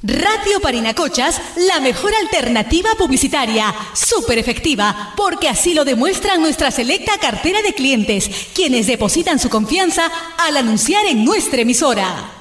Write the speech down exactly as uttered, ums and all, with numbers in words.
Radio Parinacochas, la mejor alternativa publicitaria, súper efectiva, porque así lo demuestran nuestra selecta cartera de clientes, quienes depositan su confianza al anunciar en nuestra emisora.